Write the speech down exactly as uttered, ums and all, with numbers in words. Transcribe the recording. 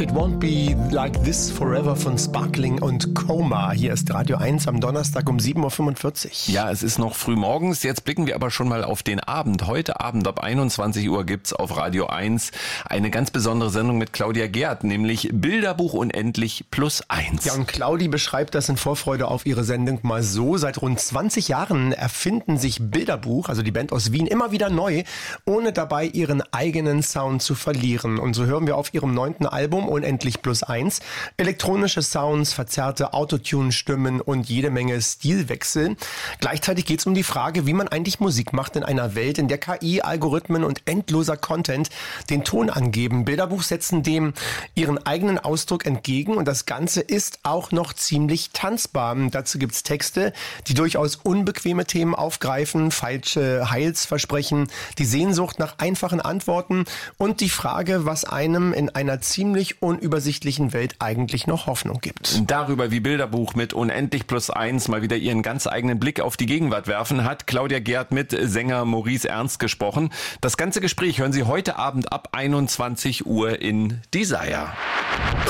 It Won't Be Like This Forever von Sparkling und Coma. Hier ist Radio eins am Donnerstag um sieben Uhr fünfundvierzig. Ja, es ist noch früh morgens. Jetzt blicken wir aber schon mal auf den Abend. Heute Abend ab einundzwanzig Uhr gibt's auf Radio eins eine ganz besondere Sendung mit Claudia Gerd, nämlich Bilderbuch unendlich plus eins. Ja, und Claudi beschreibt das in Vorfreude auf ihre Sendung mal so. Seit rund zwanzig Jahren erfinden sich Bilderbuch, also die Band aus Wien, immer wieder neu, ohne dabei ihren eigenen Sound zu verlieren. Und so hören wir auf ihrem neunten Album Unendlich plus eins elektronische Sounds, verzerrte Autotune-Stimmen und jede Menge Stilwechsel. Gleichzeitig geht es um die Frage, wie man eigentlich Musik macht in einer Welt, in der K I, Algorithmen und endloser Content den Ton angeben. Bilderbuch setzen dem ihren eigenen Ausdruck entgegen und das Ganze ist auch noch ziemlich tanzbar. Dazu gibt es Texte, die durchaus unbequeme Themen aufgreifen, falsche Heilsversprechen, die Sehnsucht nach einfachen Antworten und die Frage, was einem in einer ziemlich unübersichtlichen Welt eigentlich noch Hoffnung gibt. Darüber, wie Bilderbuch mit Unendlich plus eins mal wieder ihren ganz eigenen Blick auf die Gegenwart werfen, hat Claudia Gerd mit Sänger Maurice Ernst gesprochen. Das ganze Gespräch hören Sie heute Abend ab einundzwanzig Uhr in Desire.